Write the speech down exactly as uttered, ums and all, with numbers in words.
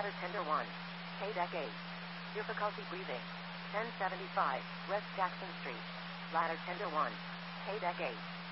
Ladder tender one. K-Deck eight. Difficulty breathing. ten seventy-five, West Jackson Street. Ladder tender one. K-Deck eight.